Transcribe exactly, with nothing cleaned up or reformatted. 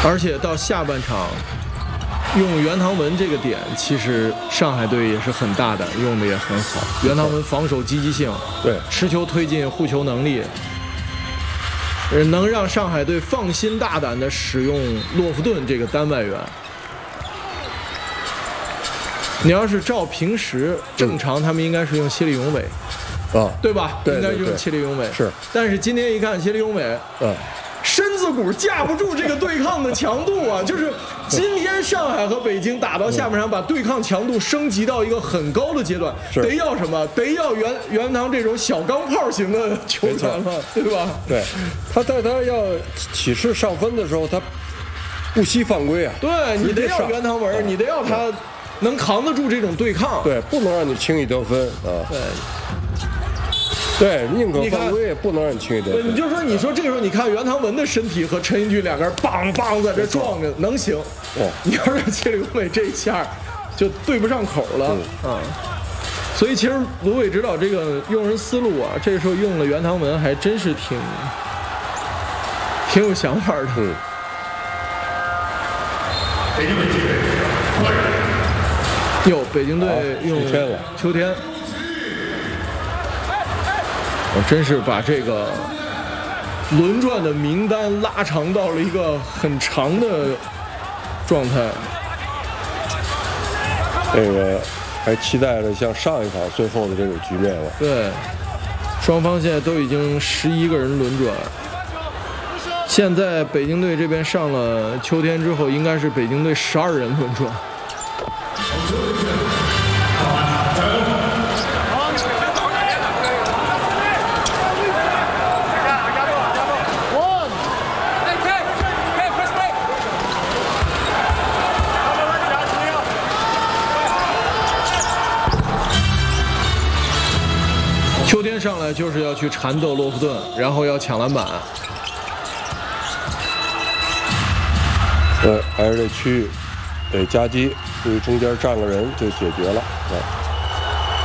而且到下半场，用袁唐文这个点，其实上海队也是很大胆，用的也很好。袁唐文防守积极性， 对， 持球推进、护球能力，能让上海队放心大胆地使用洛夫顿这个单外援。你要是照平时正常，他们应该是用谢立永伟， 啊， 对吧？ 对对对， 应该是用谢立永伟。 是， 但是今天一看，谢立永伟， 嗯。 身子骨架不住这个对抗的强度啊！就是今天上海和北京打到下半场，把对抗强度升级到一个很高的阶段，得要什么？得要袁袁唐这种小钢炮型的球员了，对吧？ 对，他在他要起势上分的时候，他不惜犯规啊！ 对你得要袁唐文，你得要他能扛得住这种对抗， 对，不能让你轻易得分啊！ 对。 对，宁可犯规也不能让你轻易得分。 你就说，你说这个时候，你看袁唐文的身体和陈英俊两个人梆梆在这撞着，能行？ 哦， 你要是谢立永伟这一下，就对不上口了啊。所以其实卢伟指导这个用人思路啊，这时候用了袁唐文，还真是挺挺有想法的。 嗯。 哟，北京队用秋天了， 秋天。我真是把这个轮转的名单拉长到了一个很长的状态。 这个还期待着像上一场最后的这种局面了。 对，双方现在都已经十一个人轮转。现在北京队这边上了秋天之后，应该是北京队十二人轮转。秋天上来就是要去缠斗洛夫顿，然后要抢篮板。 对，还是这区域得夹击，注意中间站个人就解决了。